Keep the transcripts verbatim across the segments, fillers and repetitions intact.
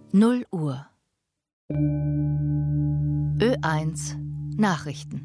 null Uhr. Ö eins Nachrichten.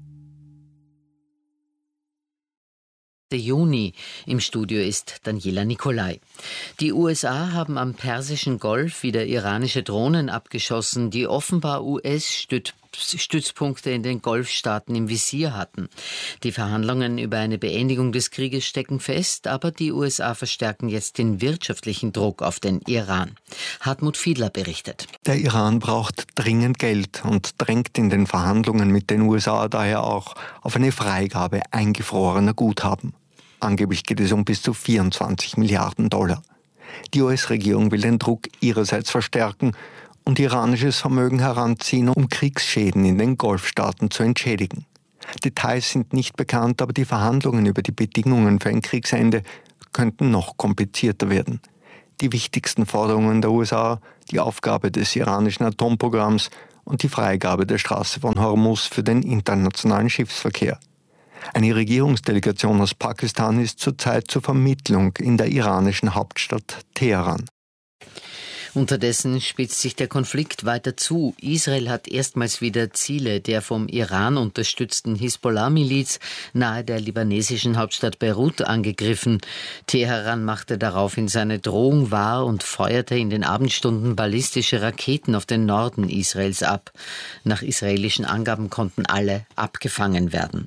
Juni. Im Studio ist Daniela Nicolai. Die U S A haben am Persischen Golf wieder iranische Drohnen abgeschossen, die offenbar U S-Stützpunkte in den Golfstaaten im Visier hatten. Die Verhandlungen über eine Beendigung des Krieges stecken fest, aber die U S A verstärken jetzt den wirtschaftlichen Druck auf den Iran. Hartmut Fiedler berichtet. Der Iran braucht dringend Geld und drängt in den Verhandlungen mit den U S A daher auch auf eine Freigabe eingefrorener Guthaben. Angeblich geht es um bis zu vierundzwanzig Milliarden Dollar. Die U S-Regierung will den Druck ihrerseits verstärken und iranisches Vermögen heranziehen, um Kriegsschäden in den Golfstaaten zu entschädigen. Details sind nicht bekannt, aber die Verhandlungen über die Bedingungen für ein Kriegsende könnten noch komplizierter werden. Die wichtigsten Forderungen der U S A, die Aufgabe des iranischen Atomprogramms und die Freigabe der Straße von Hormuz für den internationalen Schiffsverkehr. Eine Regierungsdelegation aus Pakistan ist zurzeit zur Vermittlung in der iranischen Hauptstadt Teheran. Unterdessen spitzt sich der Konflikt weiter zu. Israel hat erstmals wieder Ziele der vom Iran unterstützten Hisbollah-Miliz nahe der libanesischen Hauptstadt Beirut angegriffen. Teheran machte daraufhin seine Drohung wahr und feuerte in den Abendstunden ballistische Raketen auf den Norden Israels ab. Nach israelischen Angaben konnten alle abgefangen werden.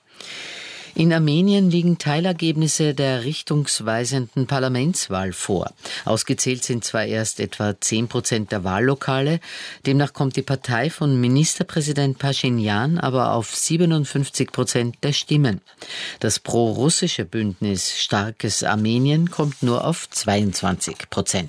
In Armenien liegen Teilergebnisse der richtungsweisenden Parlamentswahl vor. Ausgezählt sind zwar erst etwa zehn Prozent der Wahllokale, demnach kommt die Partei von Ministerpräsident Paschinjan aber auf siebenundfünfzig Prozent der Stimmen. Das pro-russische Bündnis Starkes Armenien kommt nur auf zweiundzwanzig Prozent.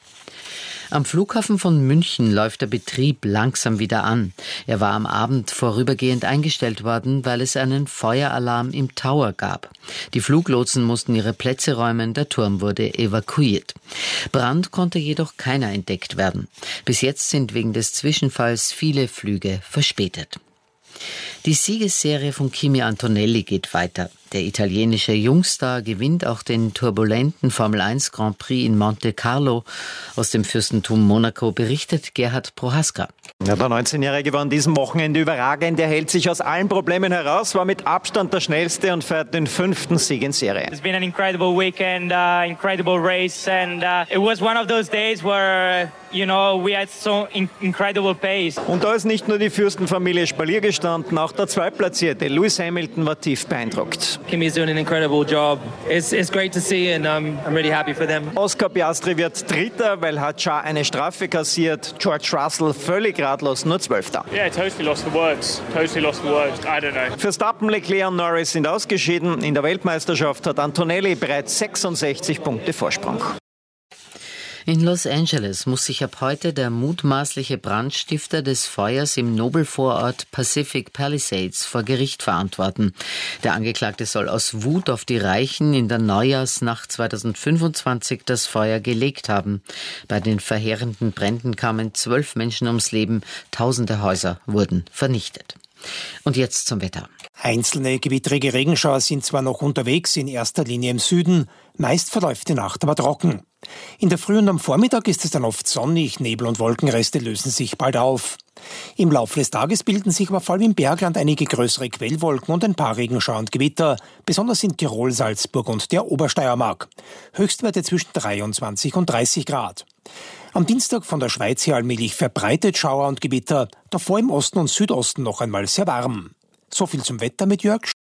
Am Flughafen von München läuft der Betrieb langsam wieder an. Er war am Abend vorübergehend eingestellt worden, weil es einen Feueralarm im Tower gab. Die Fluglotsen mussten ihre Plätze räumen, der Turm wurde evakuiert. Brand konnte jedoch keiner entdeckt werden. Bis jetzt sind wegen des Zwischenfalls viele Flüge verspätet. Die Siegesserie von Kimi Antonelli geht weiter. Der italienische Jungstar gewinnt auch den turbulenten Formel eins Grand Prix in Monte Carlo. Aus dem Fürstentum Monaco berichtet Gerhard Prohaska. Ja, der neunzehnjährige war an diesem Wochenende überragend. Er hält sich aus allen Problemen heraus, war mit Abstand der schnellste und fährt den fünften Sieg in Serie. It's been an incredible weekend, uh, incredible race, and uh, it was one of those days where, you know, we had so in- incredible pace. Und da ist nicht nur die Fürstenfamilie Spalier gestanden, auch der Zweitplatzierte Lewis Hamilton war tief beeindruckt. Kimi is doing an incredible job. It's, it's great to see, and I'm, I'm really happy for them. Oscar Piastri wird Dritter, weil Hadjar eine Strafe kassiert. George Russell völlig ratlos, nur Zwölfter. Yeah, totally lost for words. Totally lost for words. I don't know. Verstappen, Leclerc und Norris sind ausgeschieden. In der Weltmeisterschaft hat Antonelli bereits sechsundsechzig Punkte Vorsprung. In Los Angeles muss sich ab heute der mutmaßliche Brandstifter des Feuers im Nobelvorort Pacific Palisades vor Gericht verantworten. Der Angeklagte soll aus Wut auf die Reichen in der Neujahrsnacht zweitausendfünfundzwanzig das Feuer gelegt haben. Bei den verheerenden Bränden kamen zwölf Menschen ums Leben, tausende Häuser wurden vernichtet. Und jetzt zum Wetter. Einzelne gewittrige Regenschauer sind zwar noch unterwegs, in erster Linie im Süden, meist verläuft die Nacht aber trocken. In der Früh und am Vormittag ist es dann oft sonnig, Nebel- und Wolkenreste lösen sich bald auf. Im Laufe des Tages bilden sich aber vor allem im Bergland einige größere Quellwolken und ein paar Regenschauer und Gewitter, besonders in Tirol, Salzburg und der Obersteiermark. Höchstwerte zwischen dreiundzwanzig und dreißig Grad. Am Dienstag von der Schweiz her allmählich verbreitet Schauer und Gewitter, davor im Osten und Südosten noch einmal sehr warm. So viel zum Wetter mit Jörg